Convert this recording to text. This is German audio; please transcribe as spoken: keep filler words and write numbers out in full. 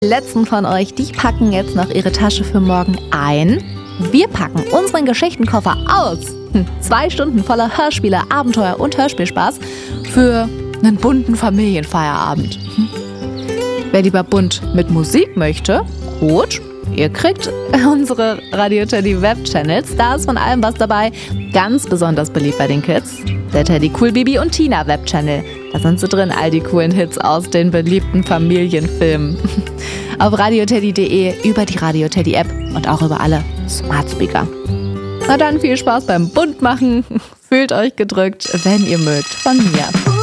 Die letzten von euch, die packen jetzt noch ihre Tasche für morgen ein. Wir packen unseren Geschichtenkoffer aus. Hm, zwei Stunden voller Hörspiele, Abenteuer und Hörspielspaß für einen bunten Familienfeierabend. Hm. Wer lieber bunt mit Musik möchte, gut, ihr kriegt unsere Radio Teddy Webchannels. Da ist von allem was dabei. Ganz besonders beliebt bei den Kids. Der Teddy Cool Bibi und Tina Webchannel. Da sind so drin all die coolen Hits aus den beliebten Familienfilmen. Auf radioteddy punkt de, über die Radio Teddy App und auch über alle Smart Speaker. Na dann viel Spaß beim Buntmachen. Fühlt euch gedrückt, wenn ihr mögt, von mir.